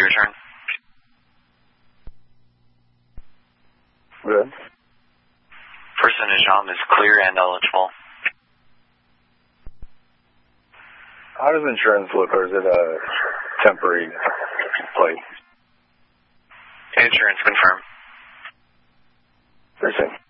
your turn. Good. Person is Jean is clear and eligible. How does insurance look, or is it a temporary plate? Insurance confirmed. Appreciate it.